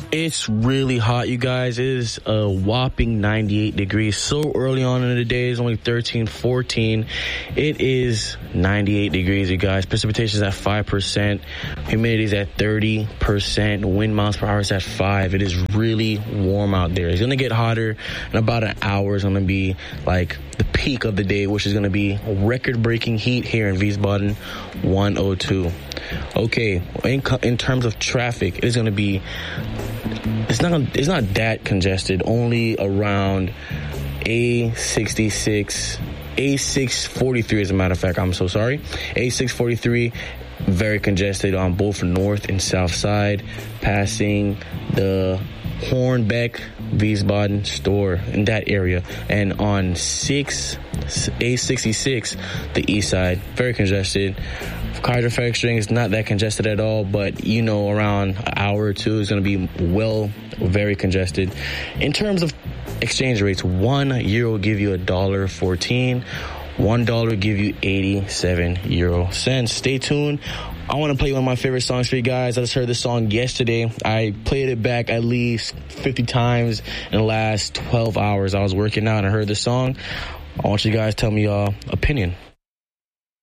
It's really hot, you guys. It is a whopping 98 degrees. So early on in the day, it's only 13, 14. It is 98 degrees, you guys. Precipitation is at 5%. Humidity is at 30%. Wind miles per hour is at 5. It is really warm out there. It's going to get hotter. In about an hour, it's going to be like the peak of the day, which is going to be record-breaking heat here in Wiesbaden, 102. Okay, in terms of traffic, it is going to be... It's not that congested, only around A643 as a matter of fact, I'm so sorry. A643, very congested on both north and south side, passing the Hornbeck Wiesbaden store in that area. And on A66, the east side, very congested. Hydrofactoring is not that congested at all, but around an hour or two is going to be very congested. In terms of exchange rates, €1 will give you $1.14. $1 will give you 87 euro cents. Stay tuned. I want to play one of my favorite songs for you guys. I just heard this song yesterday. I played it back at least 50 times in the last 12 hours. I was working out and I heard this song. I want you guys to tell me your opinion.